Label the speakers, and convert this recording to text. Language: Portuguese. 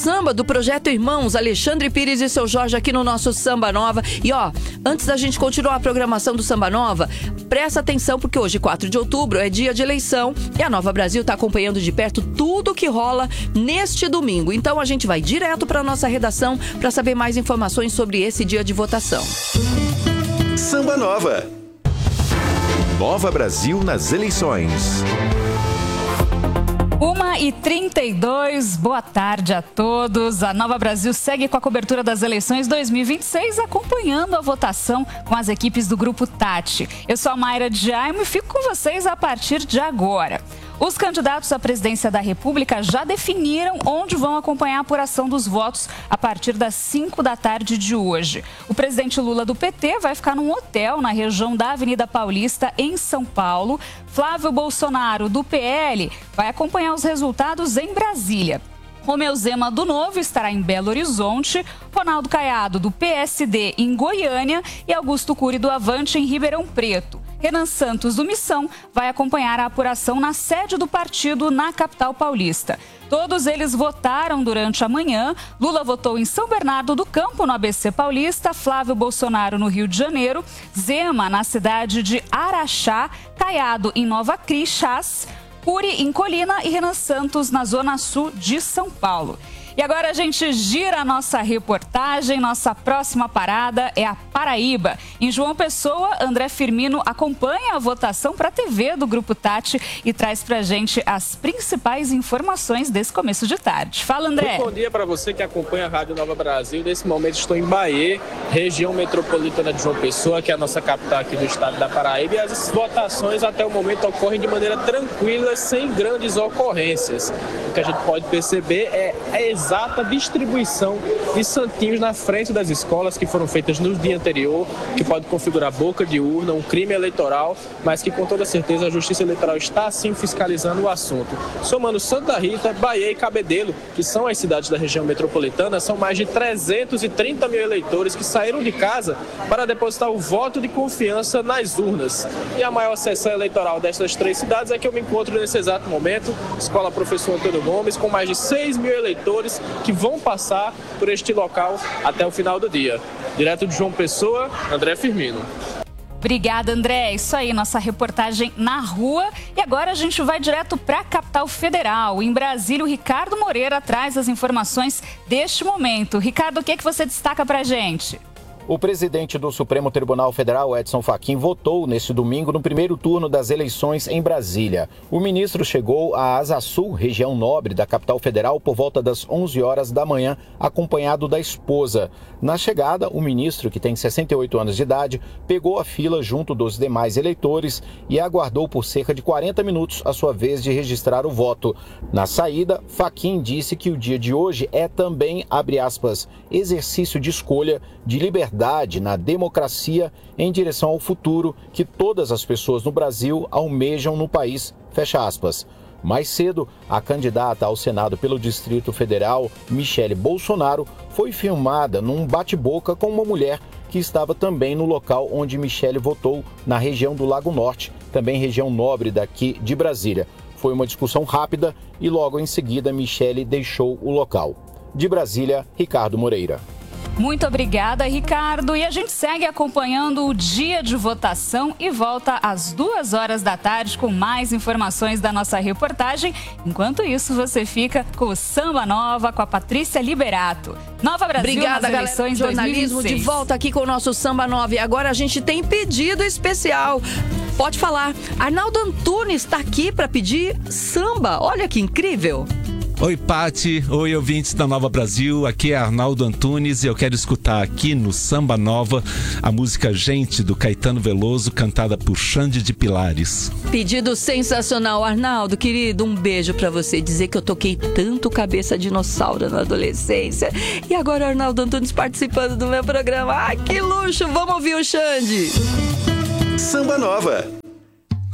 Speaker 1: samba do Projeto Irmãos, Alexandre Pires e seu Jorge aqui no nosso Samba Nova. E ó, antes da gente continuar a programação do Samba Nova, presta atenção porque hoje, 4 de outubro, é dia de eleição e a Nova Brasil está acompanhando de perto tudo que rola neste domingo. Então a gente vai direto para nossa redação para saber mais informações sobre esse dia de votação.
Speaker 2: Samba Nova. Nova Brasil nas eleições.
Speaker 3: 1h32, boa tarde a todos. A Nova Brasil segue com a cobertura das eleições 2026, acompanhando a votação com as equipes do Grupo Tati. Eu sou a Mayra Jaime e fico com vocês a partir de agora. Os candidatos à presidência da República já definiram onde vão acompanhar a apuração dos votos a partir das 5 da tarde de hoje. O presidente Lula do PT vai ficar num hotel na região da Avenida Paulista, em São Paulo. Flávio Bolsonaro, do PL, vai acompanhar os resultados em Brasília. Romeu Zema, do Novo, estará em Belo Horizonte, Ronaldo Caiado, do PSD, em Goiânia e Augusto Cury, do Avante, em Ribeirão Preto. Renan Santos, do Missão, vai acompanhar a apuração na sede do partido na capital paulista. Todos eles votaram durante a manhã. Lula votou em São Bernardo do Campo, no ABC Paulista, Flávio Bolsonaro no Rio de Janeiro, Zema na cidade de Araxá, Caiado em Nova Crixás, Cury em Colina e Renan Santos na zona sul de São Paulo. E agora a gente gira a nossa reportagem. Nossa próxima parada é a Paraíba. Em João Pessoa, André Firmino acompanha a votação para a TV do Grupo Tati e traz para a gente as principais informações desse começo de tarde. Fala, André.
Speaker 4: Muito bom dia para você que acompanha a Rádio Nova Brasil. Nesse momento estou em Bahia, região metropolitana de João Pessoa, que é a nossa capital aqui do estado da Paraíba. E as votações até o momento ocorrem de maneira tranquila, sem grandes ocorrências. O que a gente pode perceber é a exata distribuição de santinhos na frente das escolas que foram feitas no dia anterior, que pode configurar boca de urna, um crime eleitoral, mas que com toda certeza a Justiça Eleitoral está sim fiscalizando o assunto. Somando Santa Rita, Bahia e Cabedelo, que são as cidades da região metropolitana, são mais de 330 mil eleitores que saíram de casa para depositar o voto de confiança nas urnas. E a maior sessão eleitoral dessas três cidades é que eu me encontro nesse exato momento, Escola Professor Antônio Gomes, com mais de 6 mil eleitores que vão passar por este local até o final do dia. Direto de João Pessoa, André Firmino.
Speaker 3: Obrigada, André. Isso aí, nossa reportagem na rua. E agora a gente vai direto para a capital federal. Em Brasília, o Ricardo Moreira traz as informações deste momento. Ricardo, o que você destaca para a gente?
Speaker 5: O presidente do Supremo Tribunal Federal, Edson Fachin, votou neste domingo no primeiro turno das eleições em Brasília. O ministro chegou à Asa Sul, região nobre da capital federal, por volta das 11 horas da manhã, acompanhado da esposa. Na chegada, o ministro, que tem 68 anos de idade, pegou a fila junto dos demais eleitores e aguardou por cerca de 40 minutos a sua vez de registrar o voto. Na saída, Fachin disse que o dia de hoje é também, abre aspas, exercício de escolha, de liberdade na democracia em direção ao futuro que todas as pessoas no Brasil almejam no país, fecha aspas. Mais cedo, a candidata ao Senado pelo Distrito Federal, Michele Bolsonaro, foi filmada num bate-boca com uma mulher que estava também no local onde Michele votou, na região do Lago Norte, também região nobre daqui de Brasília. Foi uma discussão rápida e logo em seguida Michele deixou o local. De Brasília, Ricardo Moreira.
Speaker 3: Muito obrigada, Ricardo. E a gente segue acompanhando o dia de votação e volta às 2 horas da tarde com mais informações da nossa reportagem. Enquanto isso, você fica com o Samba Nova, com a Patrícia Liberato. Nova Brasil.
Speaker 1: Obrigada,
Speaker 3: nas eleições
Speaker 1: galera, jornalismo
Speaker 3: 2026.
Speaker 1: De volta aqui com o nosso Samba Nova. E agora a gente tem pedido especial. Pode falar. Arnaldo Antunes está aqui para pedir samba. Olha que incrível.
Speaker 6: Oi, Pati. Oi, ouvintes da Nova Brasil. Aqui é Arnaldo Antunes e eu quero escutar aqui no Samba Nova a música Gente, do Caetano Veloso, cantada por Xande de Pilares.
Speaker 1: Pedido sensacional, Arnaldo, querido. Um beijo pra você. Dizer que eu toquei tanto cabeça dinossauro na adolescência. E agora o Arnaldo Antunes participando do meu programa. Ah, que luxo! Vamos ouvir o Xande.
Speaker 2: Samba Nova.